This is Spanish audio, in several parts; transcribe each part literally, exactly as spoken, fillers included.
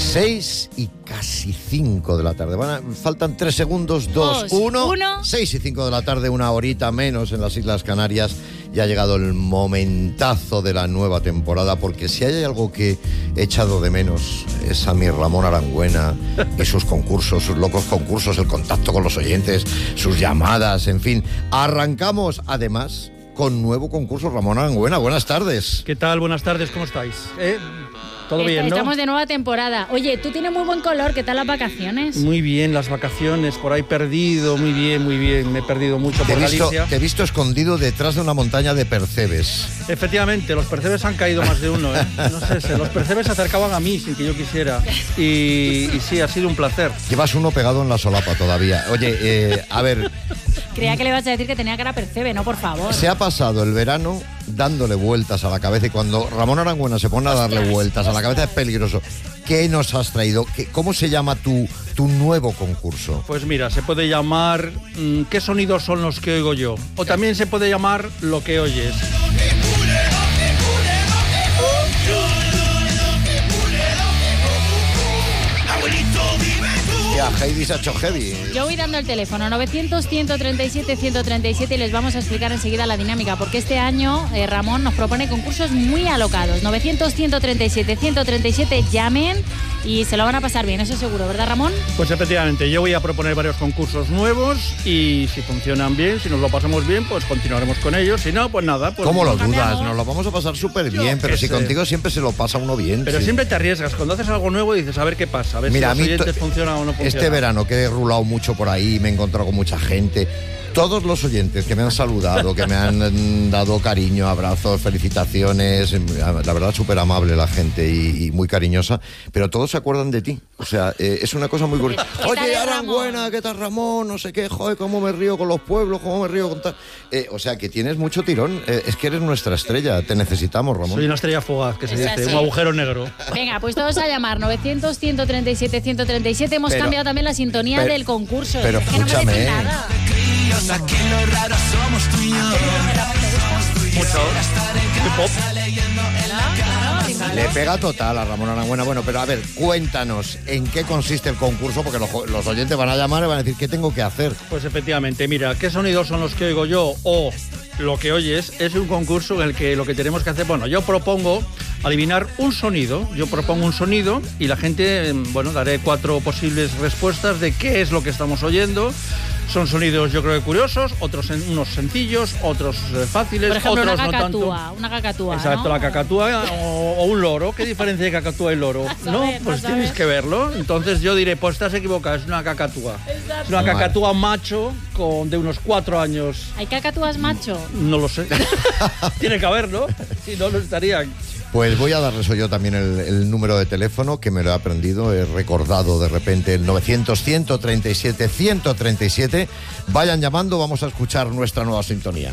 Seis y casi cinco de la tarde. Van a, faltan tres segundos, dos, Dos, uno. uno. Seis y cinco de la tarde, una horita menos en las Islas Canarias. Ya ha llegado el momentazo de la nueva temporada, porque si hay algo que he echado de menos es a mi Ramón Arangüena y sus concursos, sus locos concursos, el contacto con los oyentes, sus llamadas, en fin. Arrancamos, además, con nuevo concurso. Ramón Arangüena, buenas tardes. ¿Qué tal? Buenas tardes, ¿cómo estáis? ¿Eh? ¿Todo bien, no? Estamos de nueva temporada. Oye, tú tienes muy buen color, ¿qué tal las vacaciones? Muy bien, las vacaciones, por ahí perdido, muy bien, muy bien. Me he perdido mucho Te por he visto, Galicia. te he visto escondido detrás de una montaña de percebes. Efectivamente, los percebes han caído más de uno, ¿eh? No sé, sé, los percebes se acercaban a mí sin que yo quisiera. Y, y sí, ha sido un placer. Llevas uno pegado en la solapa todavía. Oye, eh, a ver... Creía que le ibas a decir que tenía cara percebe, no, por favor. Se ha pasado el verano dándole vueltas a la cabeza, y cuando Ramón Arangüena se pone a darle vueltas a la cabeza es peligroso. ¿Qué nos has traído? ¿Qué, ¿Cómo se llama tu, tu nuevo concurso? Pues mira, se puede llamar mmm, ¿qué sonidos son los que oigo yo? O también se puede llamar lo que oyes. Ya, Heidi se ha hecho heavy. Yo voy dando el teléfono novecientos, ciento treinta y siete, ciento treinta y siete y les vamos a explicar enseguida la dinámica, porque este año eh, Ramón nos propone concursos muy alocados. novecientos, ciento treinta y siete, ciento treinta y siete, llamen y se lo van a pasar bien, eso seguro, ¿verdad, Ramón? Pues efectivamente, yo voy a proponer varios concursos nuevos y si funcionan bien, si nos lo pasamos bien, pues continuaremos con ellos. Si no, pues nada. Pues ¿Cómo lo cambiamos. dudas? Nos lo vamos a pasar súper Yo bien, pero qué si sé. contigo siempre se lo pasa uno bien. Pero sí. siempre te arriesgas. Cuando haces algo nuevo dices, a ver qué pasa, a ver Mira, a si mí los oyentes to- funcionan o no funcionan. Este verano que he rulado mucho por ahí, me he encontrado con mucha gente. Todos los oyentes que me han saludado, que me han dado cariño, abrazos, felicitaciones, la verdad súper amable la gente y, y muy cariñosa, pero todos se acuerdan de ti. O sea, eh, es una cosa muy curiosa. ¿Qué tal Oye, es Arangüena, Ramón? ¿qué tal Ramón? No sé qué, joder, cómo me río con los pueblos, cómo me río con tal... Eh, o sea, que tienes mucho tirón. Eh, es que eres nuestra estrella, te necesitamos, Ramón. Soy una estrella fugaz, que se Es dice, así. un agujero negro. Venga, pues todos a llamar, novecientos, ciento treinta y siete, ciento treinta y siete. Hemos Pero- cambiado también la sintonía pero- del concurso. pero es que no me escúchame, decís ¿eh? nada. Mucho. Hip hop. Le pega total a Ramón Arangüena. Bueno, pero a ver, cuéntanos en qué consiste el concurso, porque los, los oyentes van a llamar y van a decir, ¿qué tengo que hacer? Pues efectivamente, mira, ¿qué sonidos son los que oigo yo o lo que oyes? Es un concurso en el que lo que tenemos que hacer, bueno, yo propongo adivinar un sonido, yo propongo un sonido y la gente, bueno, daré cuatro posibles respuestas de qué es lo que estamos oyendo. Son sonidos, yo creo que curiosos, otros en, unos sencillos, otros eh, fáciles, Por ejemplo, otros una no tanto. cacatúa, una cacatúa, Exacto, ¿no? la cacatúa o, o un loro. ¿Qué diferencia hay cacatúa y loro? Vas a No, ver, pues vas a tienes ver. que verlo. Entonces yo diré, pues estás equivocado, es una cacatúa. Es una Vale. cacatúa macho con de unos cuatro años. ¿Hay cacatúas macho? No lo sé. Tiene que haber, ¿no? Si no, no estarían. Pues voy a darles yo también el, el número de teléfono, que me lo he aprendido, he recordado de repente el novecientos, ciento treinta y siete, ciento treinta y siete. Vayan llamando, vamos a escuchar nuestra nueva sintonía.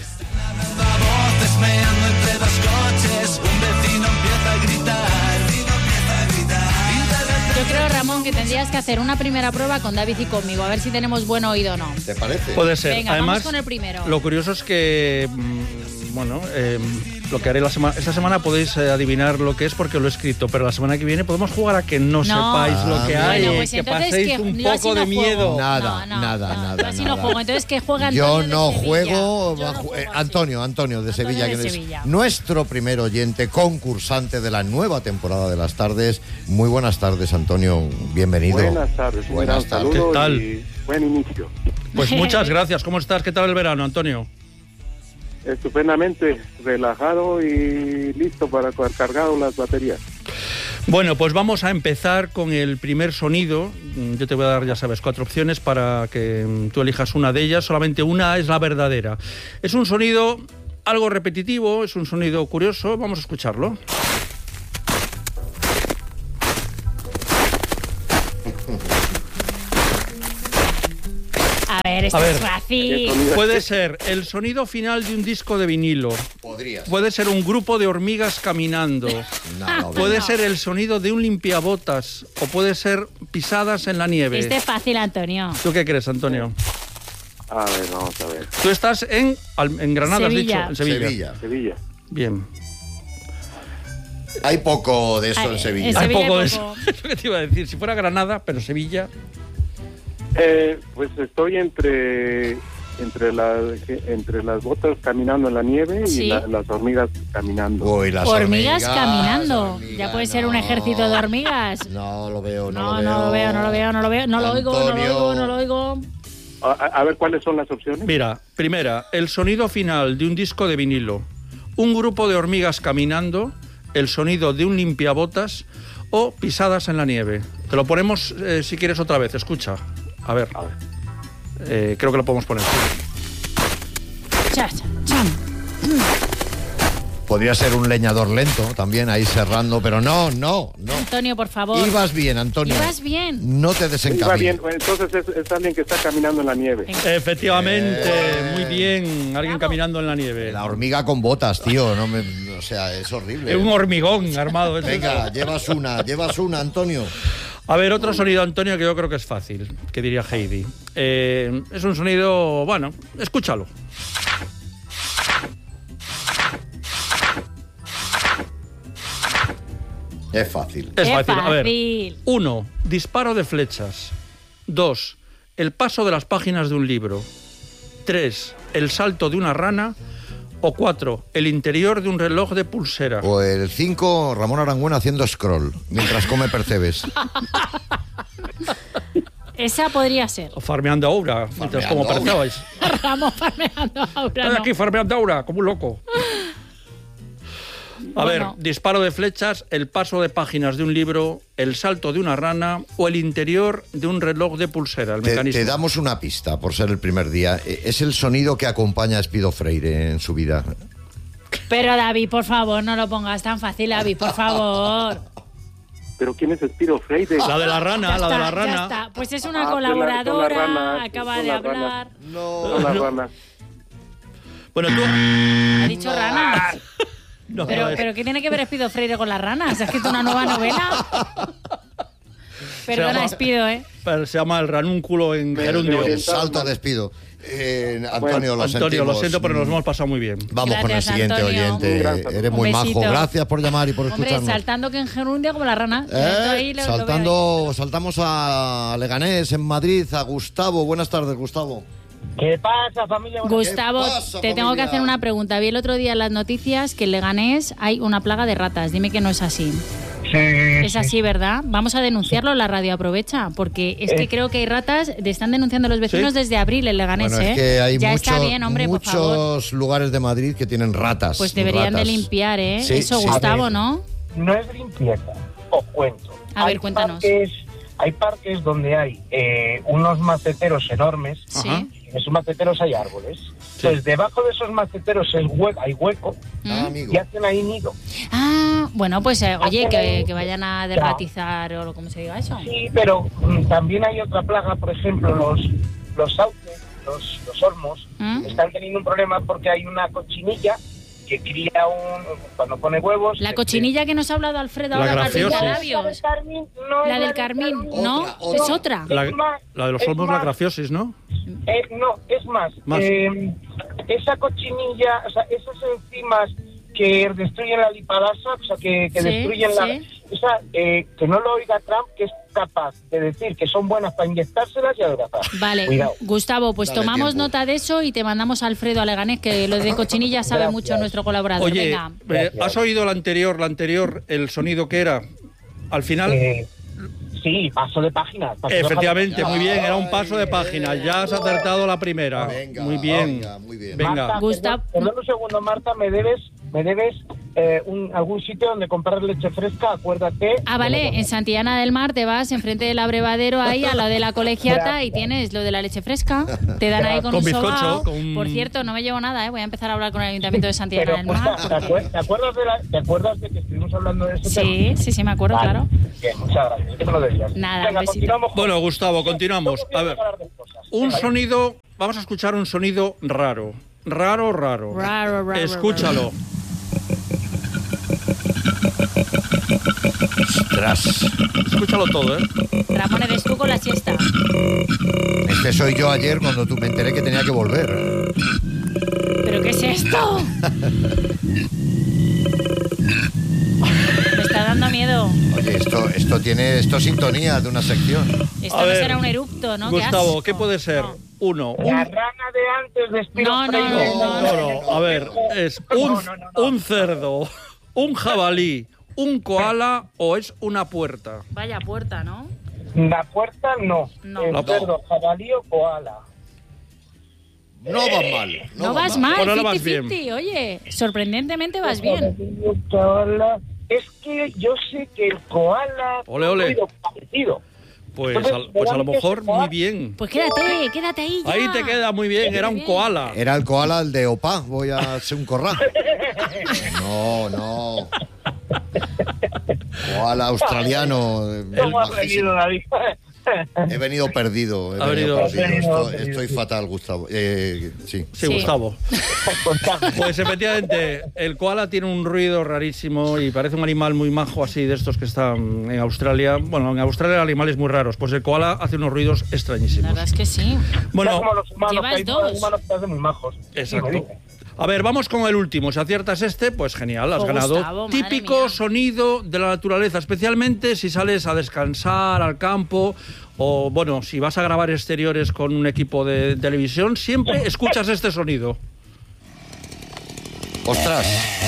Yo creo, Ramón, que tendrías que hacer una primera prueba con David y conmigo, a ver si tenemos buen oído o no. ¿Te parece? Puede ser. Venga, Además, vamos con el primero. lo curioso es que, mm, bueno, eh, lo que haré la semana, esta semana podéis eh, adivinar lo que es porque lo he escrito, pero la semana que viene podemos jugar a que no, No. sepáis lo que Ah, hay, Bueno, eh, pues que entonces paséis que un yo así poco no de juego. miedo. Nada, No, no, nada, no, nada, yo así nada. no juego. Entonces, ¿qué juega Antonio Yo de no Sevilla? juego, Yo no bajo- juego eh, así. Antonio, Antonio de Antonio Sevilla, de que es Sevilla. nuestro primer oyente, concursante de la nueva temporada de las tardes. Muy buenas tardes, Antonio, bienvenido. Buenas tardes, un Buenas gran tardes. saludo ¿Qué tal? y buen inicio. Pues muchas gracias. ¿Cómo estás? ¿Qué tal el verano, Antonio? Estupendamente relajado y listo para haber cargado las baterías. Bueno, pues vamos a empezar con el primer sonido. Yo te voy a dar, ya sabes, cuatro opciones para que mm, tú elijas una de ellas. Solamente una es la verdadera. Es un sonido algo repetitivo, es un sonido curioso. Vamos a escucharlo. A ver, esto A ver. es fácil. Puede ser el sonido final de un disco de vinilo. Podrías. Puede ser un grupo de hormigas caminando. No, no, Puede No. ser el sonido de un limpiabotas. O puede ser pisadas en la nieve. Este es fácil, Antonio. ¿Tú qué crees, Antonio? A ver, vamos a ver. Tú estás en, Al- en Granada, Sevilla. has dicho. En Sevilla. Sevilla. Sevilla. Bien. Hay poco de eso Ay, en en Sevilla. Hay Sevilla poco hay de eso. poco. Es lo que te iba a decir. Si fuera Granada, pero Sevilla... Eh, pues estoy entre entre las entre las botas caminando en la nieve Sí. y la- las hormigas caminando. Uy, las Hormigas caminando. hormigas, Ya puede ser un no. ejército de hormigas. No lo veo, no, No, lo veo. no lo veo, no lo veo, no lo veo. No lo oigo, no lo Antonio. oigo, no lo oigo. A, a- a ver, ¿cuáles son las opciones? Mira, primera, el sonido final de un disco de vinilo, un grupo de hormigas caminando, el sonido de un limpiabotas o pisadas en la nieve. Te lo ponemos eh, si quieres otra vez, escucha. A ver, A ver. eh, creo que lo podemos poner. Cha, cham. Podría ser un leñador lento también ahí cerrando, pero no, no, no. Antonio, por favor. Ibas bien, Antonio. Ibas bien. No te Va desencamines. bien, entonces es, es alguien que está caminando en la nieve. Efectivamente, Eh. muy bien, alguien Bravo. caminando en la nieve. La hormiga con botas, tío, no me, o sea, es horrible. Es un hormigón armado. Venga, llevas una, llevas una, Antonio. A ver, otro sonido, Antonio, que yo creo que es fácil, que diría Heidi. Eh, es un sonido, bueno, escúchalo. Es fácil. Es Qué fácil. A ver, fácil. uno, disparo de flechas. Dos, el paso de las páginas de un libro. Tres, el salto de una rana. O cuatro, el interior de un reloj de pulsera. O el cinco, Ramón Arangüena haciendo scroll mientras come percebes. Esa podría ser. O farmeando aura, mientras como Farmeando aura. parecíais. Ramón farmeando ahora. Estoy No. aquí farmeando aura, como un loco. A Bueno. ver, disparo de flechas, el paso de páginas de un libro, el salto de una rana o el interior de un reloj de pulsera, el Te, mecanismo. te damos una pista por ser el primer día. Eh, Es el sonido que acompaña a Espido Freire en su vida. Pero David, por favor, no lo pongas tan fácil, David, por favor. ¿Pero quién es Spiro Freire? La de la rana, Ya la de está, la ya rana. está. Pues es Ah, una son colaboradora, las ranas, acaba son de las ranas. hablar. Son las ranas. Bueno, tú... Ha dicho ranas. No, Pero, no, es- pero ¿qué tiene que ver Espido Freire con las ranas? ¿Has escrito una nueva novela? Perdona, llama- Espido, ¿eh? pero se llama el ranúnculo en Me- gerundio. me El salto de Espido. Eh, Antonio, Bueno, lo Antonio, sentimos. lo siento, pero nos hemos pasado muy bien. Vamos con el Gracias, siguiente Antonio. oyente. Un gran saludo. Eres muy Un majo. besito. Gracias por llamar y por Hombre, escucharnos. saltando que en gerundio como la rana. Eh, Esto ahí lo- lo veo saltando, saltamos a Leganés, en Madrid, a Gustavo. Buenas tardes, Gustavo. ¿Qué pasa, familia? ahí. Gustavo, ¿Qué pasa, te tengo que familia? hacer una pregunta. Vi el otro día en las noticias que en Leganés hay una plaga de ratas. Dime que no es así. Sí, Es sí. así, ¿verdad? Vamos a denunciarlo, la radio aprovecha, porque es que Eh. creo que hay ratas, te están denunciando los vecinos ¿Sí? desde abril en Leganés, Bueno, ¿eh? es que hay ya mucho- está bien, hombre, por favor. muchos lugares de Madrid que tienen ratas. Pues deberían ratas. de limpiar, ¿eh? Sí, Eso, sí. Gustavo, A ver. ¿no? No es limpieza, os cuento. A ver, Hay cuéntanos. Parques, hay parques donde hay eh, unos maceteros enormes. Sí. Ajá. Y en esos maceteros hay árboles. Pues debajo de esos maceteros es hue- hay hueco Ah, ¿Mm? amigo. y hacen ahí nido. Ah, bueno, pues eh, oye, Hacen que, ahí- que vayan a derratizar o lo como se diga eso. Sí, pero mm, también hay otra plaga, por ejemplo, los, los sauces, los, los olmos, ¿Mm? están teniendo un problema porque hay una cochinilla que cría un... cuando pone huevos... La se- cochinilla que nos ha hablado Alfredo La ahora, graciosa. Martín La del Labios. Carmín, no es La del Carmín, ¿no? Otra, otra. Es otra. La, Es más, la de los es olmos, la más. grafiosis, ¿no? Eh, no, es más, Más. eh, esa cochinilla, o sea, esas enzimas que destruyen la lipalasa, o sea, que, que Sí, destruyen la... sí. Esa, eh, que no lo oiga Trump, que es capaz de decir que son buenas para inyectárselas y adelgazar. Vale, Cuidado. Gustavo, pues Dale tomamos tiempo. nota de eso y te mandamos a Alfredo a Leganés, que lo de cochinilla sabe Gracias. mucho nuestro colaborador. Oye, Venga. eh, Gracias. ¿has oído la anterior, la anterior, el sonido que era? Al final, Eh, sí, paso de página. paso de efectivamente, página. muy bien, era un paso de página. Ya has acertado la primera. Venga, Muy bien. venga, muy bien. Venga. Marta, Gustav- perdón, perdón un segundo, Marta, me debes, me debes eh, un, algún sitio donde comprar leche fresca, acuérdate. Ah, vale, en Santillana del Mar te vas enfrente del abrevadero ahí a la de la colegiata Gracias. y tienes lo de la leche fresca. Te dan ahí con, Con un bizcocho, sobao. con- Por cierto, no me llevo nada, ¿eh? Voy a empezar a hablar con el Ayuntamiento de Santillana Pero, del pues, Mar. ¿te, acuer- te acuerdas de la, ¿Te acuerdas de que estuvimos hablando de ese Sí, tema? sí, sí, me acuerdo, Vale. claro. Bien, muchas gracias. que me lo debías. Nada, Venga, un besito. continuamos. con- Bueno, Gustavo, continuamos. Todos A quieren ver, hablar de cosas. un Venga, sonido, vamos a escuchar un sonido raro. Raro, raro. Raro, raro, Escúchalo. Ostras. Escúchalo todo, ¿eh? Ramón, eres tú con la siesta. Este soy yo ayer cuando tú me enteré que tenía que volver. ¿Pero qué es esto? miedo. Oye, esto, esto tiene esto es sintonía de una sección. Esto A no ver, será un eructo, ¿no? Gustavo, ¿qué asco. puede ser? No. Uno, un... La rana de antes de Espino No, no, Freire. no, No, no, a ver, es un, No, no, no, no. un cerdo, un jabalí, un koala o es una puerta. Vaya puerta, ¿no? La puerta no. No. El No. cerdo, jabalí o koala. No vas mal. No, No, vas mal, Bueno, ahora vas cincuenta cincuenta, oye, sorprendentemente vas bien. Jabalí o koala. Es que yo sé que el koala Ole, ole. tiene un ruido parecido. Pues, Entonces, al- pues a lo ¿verdad que mejor es muy koala? bien. Pues quédate, quédate ahí ya. Ahí te queda muy bien, era un Bien. koala. Era el koala el de Opa, voy a hacer un corral. No, no. Koala australiano. eh, ¿Cómo has majísimo. venido, David? He venido perdido. He Ha venido venido- perdido. Sí. Estoy, estoy fatal, Gustavo. Eh, sí. Sí, Sí. Gustavo. Pues efectivamente, el koala tiene un ruido rarísimo y parece un animal muy majo así de estos que están en Australia. Bueno, en Australia hay animales muy raros. Pues el koala hace unos ruidos La extrañísimos. verdad es que sí. Bueno, como los humanos, llevas que hay dos. humanos que hacen muy majos. exacto. A ver, vamos con el último. Si aciertas este, pues genial, has Oh, ganado. Gustavo, madre Típico mía. sonido de la naturaleza, especialmente si sales a descansar al campo o, bueno, si vas a grabar exteriores con un equipo de televisión, siempre escuchas este sonido. Ostras.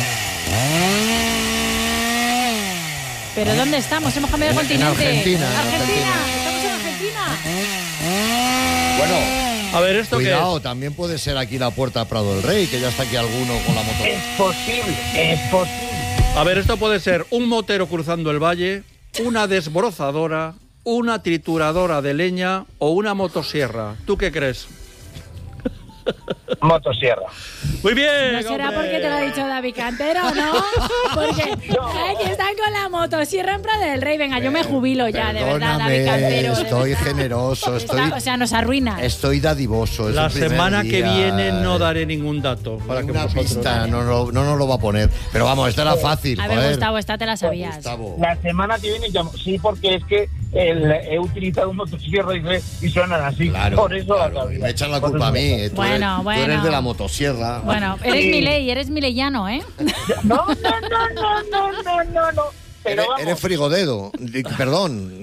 ¿Pero dónde estamos? Hemos cambiado de En continente. Argentina, en Argentina. Argentina. Estamos en Argentina. Bueno, A ver, ¿esto cuidado, qué también puede ser aquí la puerta Prado del Rey, que ya está aquí alguno con la moto. Es posible, es posible. es? A ver, esto puede ser un motero cruzando el valle, una desbrozadora, una trituradora de leña o una motosierra. ¿Tú qué crees? Motosierra. Muy bien. ¿No será hombre. porque te lo ha dicho David Cantero, no? Porque aquí están con la motosierra en Prado del Rey. Venga, yo me jubilo ya, de verdad, David Cantero. de Estoy verdad. generoso, estoy, Está- o sea, nos arruina. estoy dadivoso. es La el primer semana que día. viene no daré ningún dato para que Una vosotros... pista, no, no, no nos lo va a poner. Pero vamos, esta era fácil. A ver, joder. Gustavo, esta te la sabías. Gustavo. La semana que viene llamo. Sí, porque es que el- he utilizado un motosierra y, se- y suenan así. Claro, Por eso la claro, sabía. me echan la Por culpa a eso. mí. eh, Tú, Bueno, eres, tú bueno. eres de la motosierra. Bueno, eres Sí. Milei, eres mileyano, ¿eh? No, no, no, no, no, no, no, no. Pero Eres, vamos. eres frigodedo. Di- Perdón.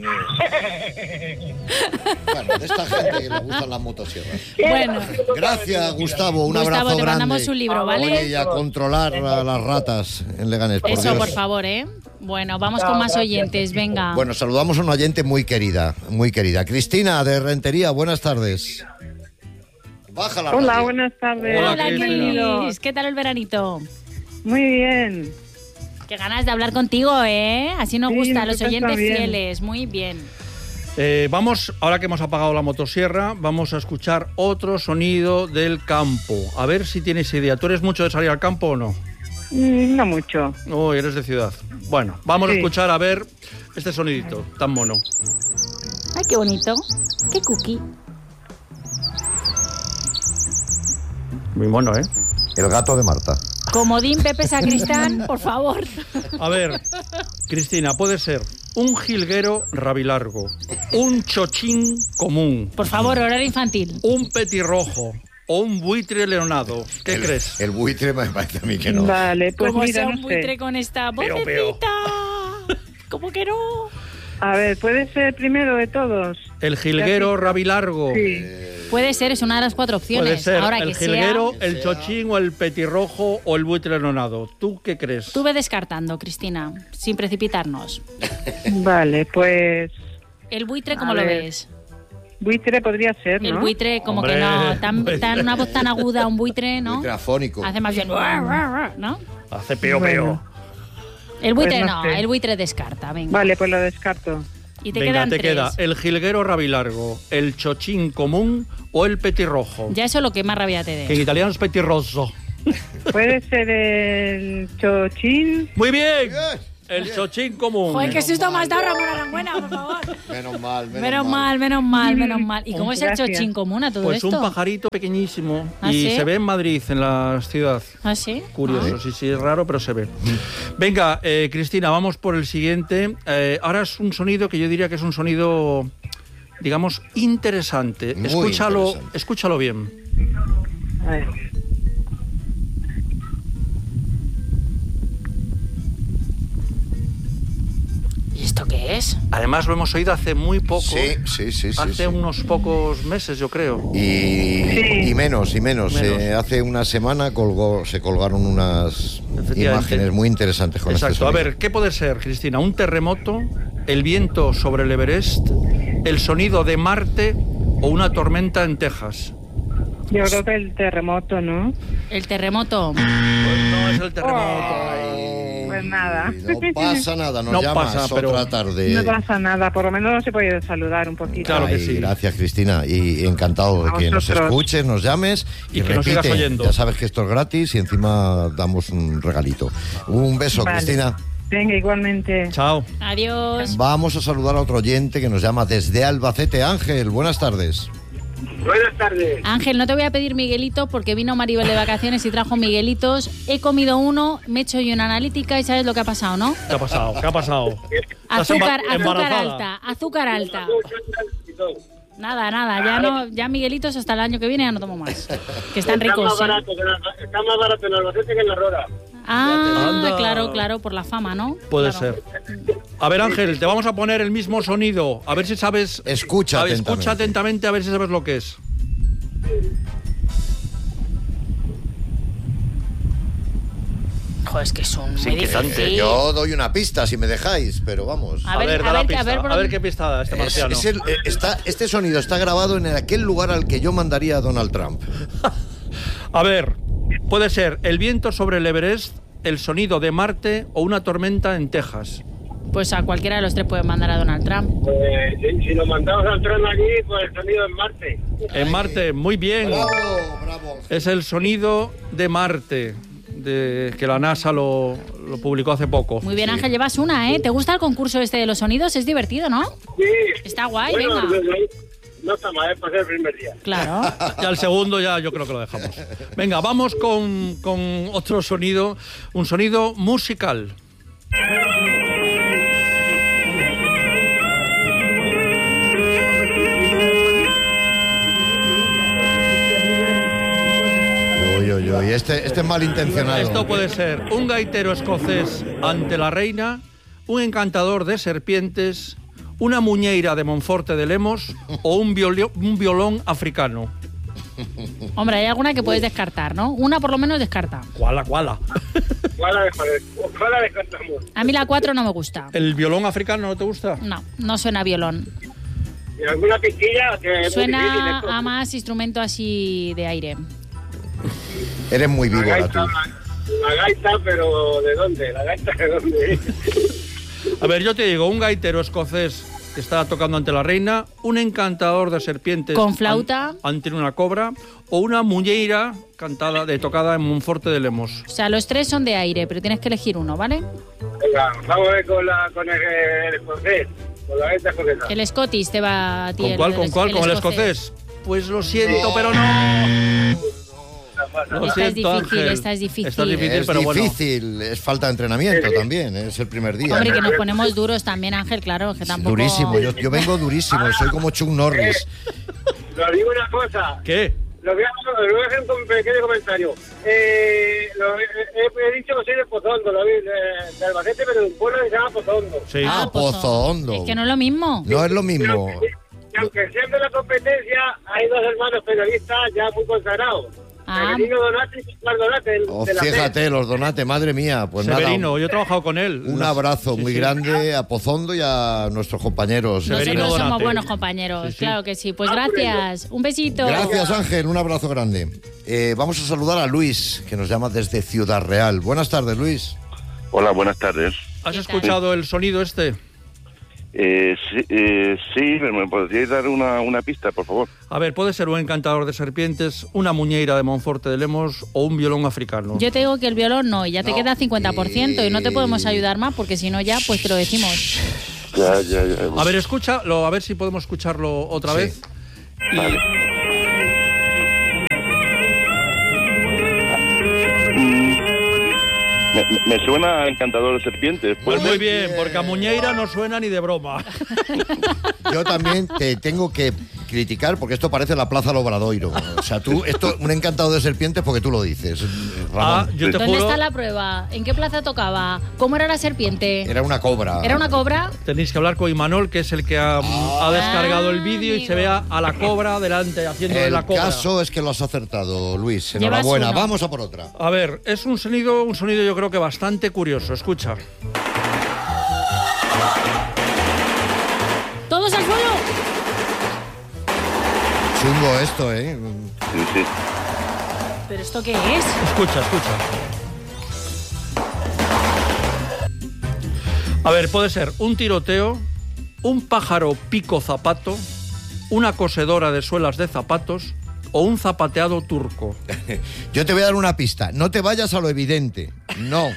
Bueno, de esta gente que le gustan las motosierras. Bueno, Gracias, Gustavo. Un Gustavo, abrazo te grande. mandamos un libro, ¿vale? Oye, y a controlar a las ratas en Leganés, por Eso, Dios. por favor, ¿eh? Bueno, vamos Chao, con más gracias, oyentes, equipo. venga. Bueno, saludamos a una oyente muy querida, muy querida. Cristina, de Rentería, buenas tardes. Baja la Hola, radio. buenas tardes. Hola, Hola, Cristina. Cris. ¿Qué tal el veranito? Muy bien. Qué ganas de hablar contigo, ¿eh? Así nos Sí, gusta, los nosotros oyentes también. fieles. Muy bien. Eh, vamos, ahora que hemos apagado la motosierra, vamos a escuchar otro sonido del campo. A ver si tienes idea. ¿Tú eres mucho de salir al campo o no? Mm, No mucho. No, eres de ciudad. Bueno, vamos a Sí. escuchar a ver este sonidito tan mono. Ay, qué bonito. Qué cookie. Muy mono, ¿eh? El gato de Marta. Comodín Pepe Sacristán, por favor. A ver, Cristina, puede ser un jilguero rabilargo, un chochín común, Por favor, horario infantil. un petirrojo o un buitre leonado. ¿Qué el, crees? El buitre me parece a mí que no. Vale, pues Como mira, sea no un buitre sé. con esta Peo, vocecita. ¿Cómo que no? A ver, ¿puede ser primero de todos? El jilguero rabilargo. Sí. Puede ser, es una de las cuatro opciones. Puede ser Ahora el que jilguero, sea... el chochín o el petirrojo o el buitre leonado. ¿Tú qué crees? Tú ve descartando, Cristina, sin precipitarnos. Vale, pues El buitre, ¿cómo A lo ver. ves? buitre podría ser, El ¿no? buitre, como Hombre, que no. Tan, pues- tan- una voz tan aguda, un buitre, ¿no? Buitre afónico. Hace más bien. ¿No? Hace peo, Bueno. peo. El buitre Pues no no, sé. el buitre descarta, venga. Vale, pues lo descarto. Y te Venga, quedan te tres. queda el jilguero rabilargo, el chochín común o el petirrojo. Ya eso es lo que más rabia te Que en dé. italiano es petirroso. Puede ser el chochín. Muy bien. Bien. El chochín común. Joder, qué susto me has dado, Ramón Arangüena, por favor. Menos mal, menos, Menos mal, menos mal, menos mal. ¿Y cómo es el Gracias. chochín común a todo Pues esto? un pajarito pequeñísimo. ¿Ah, y sí? se ve en Madrid, en la ciudad. ¿Ah, sí? Curioso, Ah. sí, sí, es raro, pero se ve. Venga, eh, Cristina, vamos por el siguiente. Eh, ahora es un sonido que yo diría que es un sonido, digamos, interesante. Muy escúchalo, interesante. escúchalo bien. A ver. ¿Esto qué es? Además lo hemos oído hace muy poco. Sí, sí, sí. sí Hace sí. unos pocos meses, yo creo. Y, Sí. y menos, y menos. Menos. Eh, hace una semana colgó, se colgaron unas Efectivamente. imágenes muy interesantes con Exacto. este A sonido. ver, ¿qué puede ser, Cristina? ¿Un terremoto, el viento sobre el Everest, el sonido de Marte o una tormenta en Texas? Yo creo que el terremoto, ¿no? El terremoto. Pues no es el terremoto. Pues nada. No pasa nada, nos No llamas pasa, pero- otra tarde. No pasa nada, por lo menos se puede saludar un poquito. Claro que Ay, sí. Gracias, Cristina. Y encantado de A que nos vosotros. escuches, nos llames y, Y que nos repite. sigas oyendo. Ya sabes que esto es gratis y encima damos un regalito. Un beso, Vale. Cristina. Venga, igualmente. Chao. Adiós. Vamos a saludar a otro oyente que nos llama desde Albacete. Ángel, buenas tardes. Buenas tardes. Ángel, no te voy a pedir Miguelito porque vino Maribel de vacaciones y trajo Miguelitos. He comido uno, me he hecho yo una analítica y sabes lo que ha pasado, ¿no? ¿Qué ha pasado? ¿Qué ha pasado? Estás Azúcar, emba- azúcar embarazada. alta, azúcar alta. Nada, nada, ya no, ya Miguelitos hasta el año que viene ya no tomo más. Que están Está más ricos. ¿eh? barato, que la- está más barato en Albacete que en La Roda. Ah, Anda. claro, claro, por la fama, ¿no? Puede Claro. ser. A ver, Ángel, te vamos a poner el mismo sonido. A ver si sabes. Escucha A ver, atentamente. escucha atentamente a ver si sabes lo que es. Joder, es que es un Sí, muy inquietante. difícil. Yo doy una pista si me dejáis, pero vamos. A ver, da a la ver, pista. a ver por dónde- qué pista da este Es- marciano. es el- eh, está, este sonido está grabado en aquel lugar al que yo mandaría a Donald Trump. A ver, puede ser el viento sobre el Everest, el sonido de Marte o una tormenta en Texas. Pues a cualquiera de los tres puede mandar a Donald Trump. Pues si, si nos mandamos al tren allí, pues el sonido en Marte. En Marte, muy bien. Bravo, bravo. Es el sonido de Marte, de que la NASA lo, lo publicó hace poco. Muy bien, Sí. Ángel, llevas una, ¿eh? ¿Te gusta el concurso este de los sonidos? Es divertido, ¿no? Sí. Está guay, Bueno, venga. no, no está mal, es para ser el primer día. Claro. Ya el segundo ya yo creo que lo dejamos. Venga, vamos con, con otro sonido, un sonido musical. Uy, uy, uy. Este, este es malintencionado. Esto puede ser un gaitero escocés ante la reina, un encantador de serpientes, una muñeira de Monforte de Lemos o un, violio- un violón africano. Hombre, hay alguna que puedes descartar, ¿no? Una por lo menos descarta. ¿Cuál, cuál? ¿Cuál la dejamos? ¿Cuál la descartamos? A mí la cuatro no me gusta. ¿El violón africano no te gusta? No, no suena a violón. ¿Y alguna pistilla? Que es muy difícil Suena esto. a más instrumento así de aire. Eres muy La víbora tú. gaita, la gaita, pero ¿de dónde? ¿La gaita de dónde? A ver, yo te digo, un gaitero escocés que está tocando ante la reina, un encantador de serpientes Con flauta. an- ante una cobra o una muñeira cantada de tocada en Monforte de Lemos. O sea, los tres son de aire, pero tienes que elegir uno, ¿vale? Venga, vamos a ver con, la, con el, el escocés, con la gaita escocesa. El Scottish te va a ti. ¿Con el- cuál? el- ¿Con cuál? ¿Con el escocés? Pues lo siento, pero no. Lo Esta es siento, difícil, Ángel. esta es difícil. Esta es difícil, Es pero bueno. difícil, es falta de entrenamiento también, es el primer día. Hombre, que nos ponemos duros también, Ángel, claro, que tampoco... Durísimo, yo, yo vengo durísimo, soy como Chuck Norris. Lo digo una cosa. ¿Qué? Lo voy a, lo voy a hacer un pequeño comentario. Eh, lo, he, he- he dicho que soy de Pozondo, lo, vi, de, de Albacete, pero de un pueblo que se llama Pozondo. Sí. Ah, Pozo Hondo. Es que no es lo mismo. No es lo mismo. Y aunque sean de la competencia, hay dos hermanos periodistas ya muy consagrados. Ah. Severino Donati y Pascual Donati. el- Oh, de la fíjate, los Donate, madre mía. Pues Severino, nada, yo he trabajado con él. un Las- abrazo sí, muy sí. grande a Pozondo y a nuestros compañeros. Severino Nosotros somos Donate. buenos compañeros, Sí, sí. claro que sí. Pues gracias, un besito. Gracias, Ángel, un abrazo grande. Eh, vamos a saludar a Luis, que nos llama desde Ciudad Real. Buenas tardes, Luis. Hola, buenas tardes. ¿Has ¿Qué tal? escuchado el sonido este? Eh, sí, eh, sí, ¿me podríais dar una, una pista, por favor? A ver, puede ser un encantador de serpientes, una muñeira de Monforte de Lemos o un violón africano. Yo te digo que el violón no, y ya te No. queda cincuenta por ciento y no te podemos ayudar más porque si no ya, pues te lo decimos. Ya, ya, ya. A ver, escúchalo, a ver si podemos escucharlo otra Sí. vez. Y- Vale. Me, me suena a encantador de serpientes. Pues ¿puede muy ser? bien, porque a muñeira no suena ni de broma. Yo también te tengo que criticar, porque esto parece la Plaza del Obradoiro. O sea, tú, esto, un encantado de serpientes porque tú lo dices, Ramón. Ah, yo te ¿Dónde juro, está la prueba? ¿En qué plaza tocaba? ¿Cómo era la serpiente? Era una cobra. ¿Era una cobra? tenéis que hablar con Imanol, que es el que ha, ha descargado el vídeo y se ve a, a la cobra delante haciendo de El la cobra. caso es que lo has acertado, Luis. Llevas Enhorabuena. uno. Vamos a por otra. A ver, es un sonido, un sonido yo creo que bastante curioso. Escucha. ¡Todos al suelo! Chungo esto, ¿eh? Sí, sí. ¿Pero esto qué es? Escucha, escucha. A ver, puede ser un tiroteo, un pájaro pico zapato, una cosedora de suelas de zapatos o un zapateado turco. Yo te voy a dar una pista. No te vayas a lo evidente. No.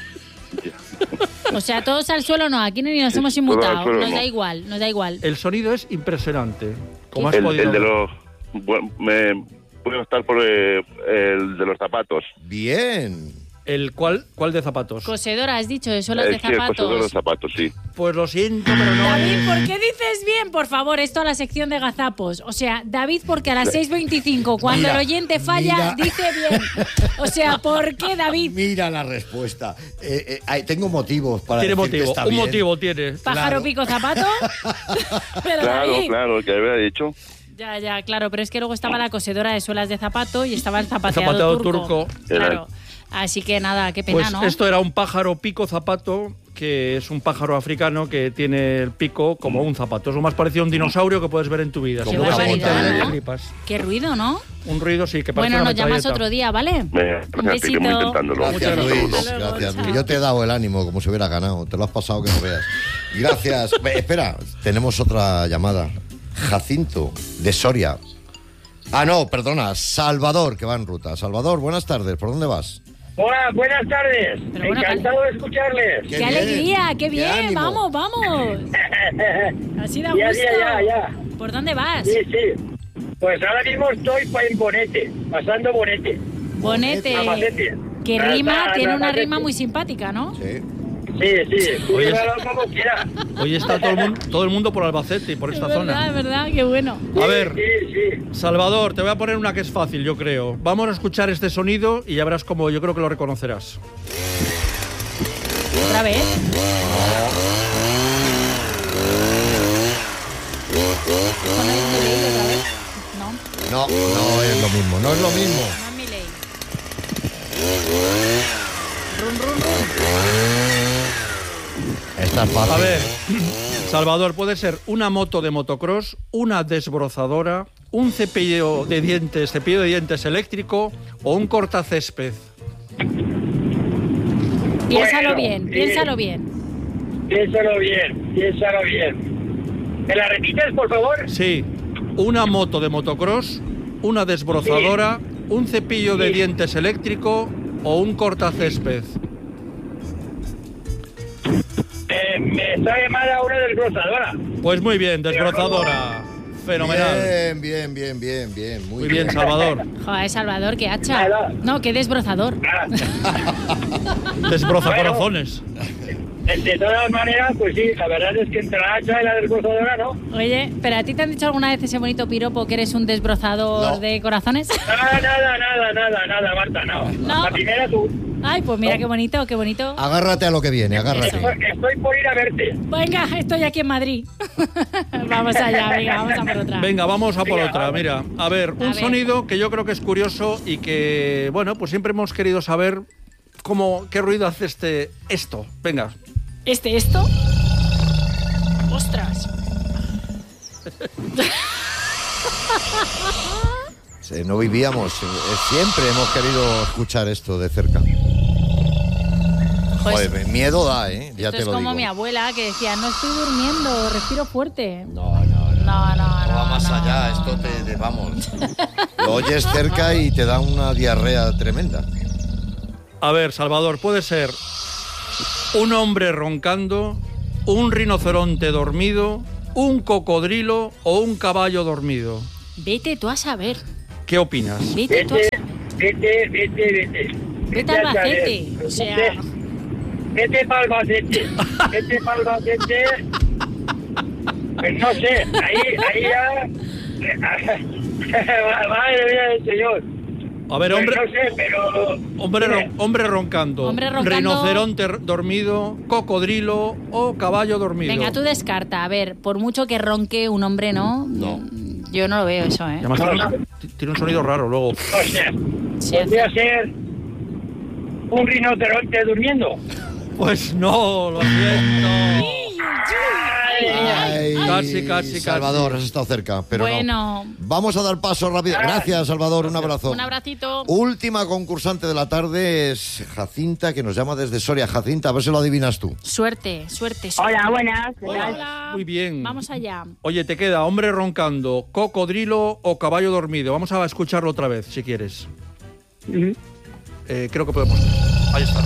O sea, todos al suelo no, aquí ni nos hemos Todos al inmutado. suelo Nos no. da igual, nos da igual. El sonido es impresionante. Como has El, podido el de ver. los... Bueno, me puedo estar por eh, el de los zapatos. Bien. ¿El cuál, cuál de zapatos? Cosedora, has dicho, de suelas Eh, de sí, el cosedor de los zapatos. zapatos, sí. Pues lo siento, pero no David, es. ¿por qué dices bien? Por favor, esto a la sección de gazapos. O sea, David, porque a las seis veinticinco, cuando Mira, el oyente falla, mira. dice bien. O sea, ¿por qué, David? Mira la respuesta. Eh, eh, ay, tengo motivos para Tiene decir que motivo, está un bien. motivo tiene. ¿Pájaro Claro. pico zapato? Pero Claro, David. claro, el que había dicho. Ya, ya, claro, pero es que luego estaba la cosedora de suelas de zapato y estaba el zapateado, Zapateado turco. turco. Claro. Así que nada, qué pena, Pues ¿no? esto era un pájaro pico zapato, que es un pájaro africano que tiene el pico como un zapato. Es lo más parecido a un dinosaurio que puedes ver en tu vida. Qué Si lo ves en barbaridad, internet, ¿no? flipas. Qué ruido, ¿no? Un ruido, sí, que parece Bueno, una nos llamas metralleta. otro día, ¿vale? Venga, Un gracias, seguimos besito. intentándolo. Gracias, Muchas Luis. gracias. Hasta luego, Gracias, chao. Luis. Yo te he dado el ánimo como si hubiera ganado. Te lo has pasado que no veas. Gracias. Ve, espera, tenemos otra llamada. Jacinto, de Soria. Ah, no, perdona. Salvador, que va en ruta. Salvador, buenas tardes. ¿Por dónde vas? Hola, buenas tardes. Pero bueno, Encantado de escucharles. ¡Qué, bien, alegría! ¡Qué qué bien! ánimo. ¡Vamos, vamos! Así da Ya, gusto. ya, ya, ya. ¿Por dónde vas? Sí, sí. Pues ahora mismo estoy pa- en Bonete, pasando Bonete. Bonete. Albacete. Que Ah, rima, está, tiene una Albacete. rima muy simpática, ¿no? Sí. Sí, sí. Tú Oye, llévalo como quieras. Hoy está todo el, mundo, todo el mundo por Albacete y por esta Es verdad, zona. es verdad, qué bueno. A ver, Sí, sí. Salvador, te voy a poner una que es fácil, yo creo. Vamos a escuchar este sonido y ya verás cómo yo creo que lo reconocerás. Otra vez. ¿Con el Milei otra vez? No, No, no es lo mismo. No es lo mismo. no es Milei. Run, run, run. Esta es fácil. A ver, Salvador, puede ser una moto de motocross, una desbrozadora, un cepillo de dientes, cepillo de dientes eléctrico o un cortacésped. Piénsalo Bueno, bien, sí. piénsalo bien. Piénsalo bien, piénsalo bien. ¿Me la repites, por favor? Sí, una moto de motocross, una desbrozadora, un cepillo de Sí. dientes eléctrico o un cortacésped. Eh, me sale mal a una desbrozadora. Pues muy bien, desbrozadora. Fenomenal. Bien, bien, bien, bien, bien. Muy, Muy bien, Salvador. Joder, Salvador, qué hacha. Nada. No, qué desbrozador. Ah, Desbroza Bueno. corazones. de, de todas maneras, pues sí, la verdad es que entre la hacha y la desbrozadora, ¿no? Oye, ¿pero a ti te han dicho alguna vez ese bonito piropo que eres un desbrozador No. de corazones? Nada, nada, nada, nada, nada, Marta, no. No. La primera tú. Ay, pues mira qué bonito, qué bonito. Agárrate a lo que viene, agárrate. Estoy, estoy por ir a verte. Venga, estoy aquí en Madrid. Vamos allá, venga, vamos a por otra. Venga, vamos a por Venga, otra. vamos. Mira, a ver, un A ver. sonido que yo creo que es curioso y que, bueno, pues siempre hemos querido saber cómo, qué ruido hace este, esto. Venga. ¿Este esto? ¡Ostras! Sí, no vivíamos. eh, Siempre hemos querido escuchar esto de cerca. Pues, Joder, miedo da, ¿eh? Ya esto te es lo como digo. mi abuela que decía, no estoy durmiendo, respiro fuerte. No, no, no. No, no, no. No va más no, allá, no, esto no. te, te- vamos. Lo oyes cerca y te da una diarrea tremenda. A ver, Salvador, puede ser un hombre roncando, un rinoceronte dormido, un cocodrilo o un caballo dormido. Vete tú a saber. ¿Qué opinas? Vete tú a Vete, saber. vete, vete, vete. Vete a al saber. Albacete. O sea, Vete- Vete para Albacete. Vete para Albacete. Pues no sé, ahí, ahí ya... Madre mía del señor. A ver, hombre, Pues no sé, pero... hombre, ron- hombre roncando, Hombre roncando. rinoceronte r- dormido, cocodrilo o caballo dormido. Venga, tú descarta. A ver, por mucho que ronque un hombre, ¿no? No. Yo no lo veo eso, ¿eh? Y además tiene, un- tiene un sonido raro luego. O sea, Sí, podría ser un rinoceronte durmiendo. Pues no, lo siento. Ay, Casi, casi, Salvador, casi. has estado cerca, pero Bueno. no. Vamos a dar paso rápido. Gracias, Salvador, un abrazo. Un abracito. Última concursante de la tarde es Jacinta, que nos llama desde Soria. Jacinta, a ver si lo adivinas tú. Suerte, suerte. suerte. Hola, buenas. ¿qué tal? Hola. Muy bien. Vamos allá. Oye, te queda hombre roncando, cocodrilo o caballo dormido. Vamos a escucharlo otra vez, si quieres. Ujú. Eh, creo que podemos. Ahí está.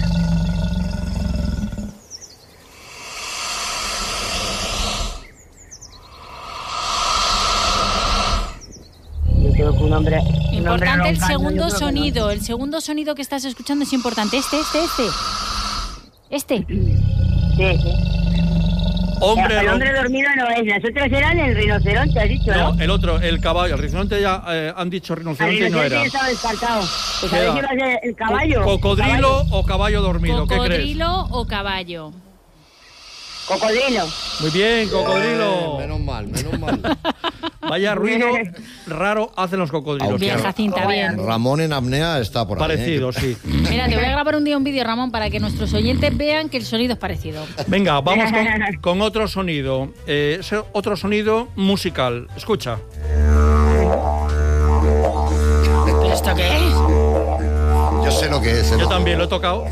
Yo creo que un hombre... un hombre Importante el roncando, segundo yo creo que no. sonido. El segundo sonido que estás escuchando es importante. Este, este, este. Este. Sí, sí. Hombre el ron- hombre dormido no es. Las otras eran el rinoceronte, has dicho, ¿no? No, el otro, el caballo. El rinoceronte ya eh, han dicho El rinoceronte y no rinoceronte era. ya estaba descartado. Pues a Queda. ver si iba a ser el caballo. Co- ¿Cocodrilo Caballo. o caballo dormido? ¿Qué crees? Cocodrilo o caballo. Cocodrilo. Muy bien, cocodrilo. Menos mal, menos mal. Vaya ruido raro hacen los cocodrilos. Aunque Bien, Jacinta, bien. Ramón en apnea está por ahí. Parecido, ¿eh? sí. Mira, te voy a grabar un día un vídeo, Ramón, para que nuestros oyentes vean que el sonido es parecido. Venga, vamos con, con otro sonido. Eh, ese otro sonido musical. Escucha. ¿Pero esto qué es? Yo sé lo que es. ¿eh? Yo también lo he tocado.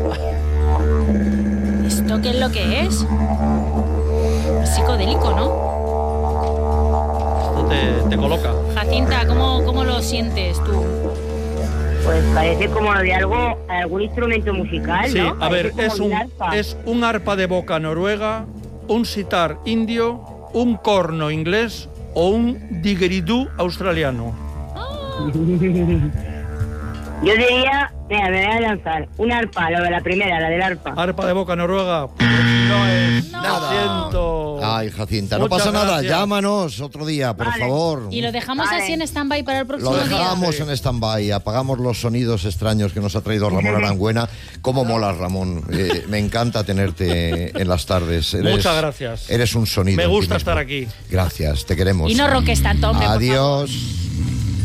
¿Esto qué es lo que es? Es psicodélico, ¿no? Esto te, te coloca. Jacinta, ¿cómo, cómo lo sientes tú? Pues parece como de algo, algún instrumento musical, Sí, ¿no? a ver, Parece es como un, arpa. es un arpa de boca noruega, un sitar indio, un corno inglés o un didgeridoo australiano. Yo diría, mira, me voy a lanzar. Un arpa, lo de la primera, la del arpa. Arpa de boca noruega. Pues no es. No. Lo siento. Ay, Jacinta, no Muchas pasa nada. gracias. Llámanos otro día, por Vale. favor. Y lo dejamos Vale. así en stand-by para el próximo Lo día. dejamos en stand-by, apagamos los sonidos extraños que nos ha traído Ramón Arangüena. ¿Cómo molas, Ramón? Eh, me encanta tenerte en las tardes. Eres- Muchas gracias. Eres un sonido. Me en ti gusta mismo. estar aquí. Gracias, te queremos. Y no ronques tanto, hombre, por favor. Adiós.